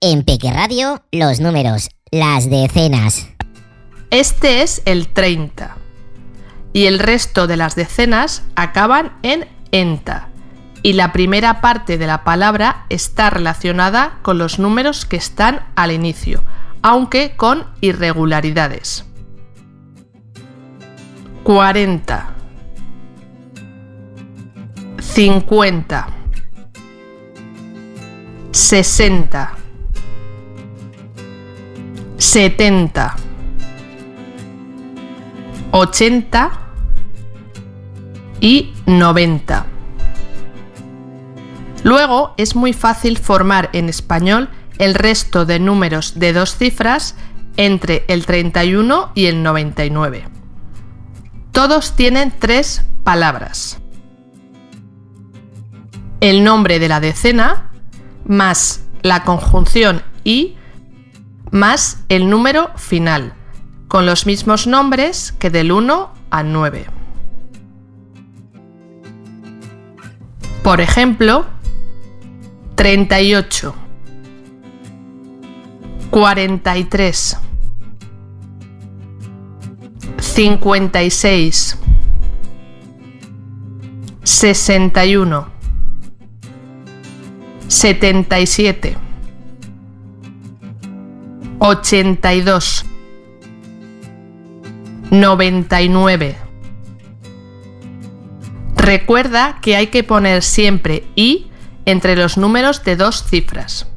En Peque Radio, los números, las decenas. Este es el 30. Y el resto de las decenas acaban en enta. Y la primera parte de la palabra está relacionada con los números que están al inicio, aunque con irregularidades. 40, 50, 60, 70, 80 y 90. Luego es muy fácil formar en español el resto de números de dos cifras entre el 31 y el 99. Todos tienen tres palabras. El nombre de la decena, más la conjunción y, más el número final, con los mismos nombres que del 1 al 9. Por ejemplo, 38, 43, 56, 61, 77, 82, 99. Recuerda que hay que poner siempre i entre los números de dos cifras.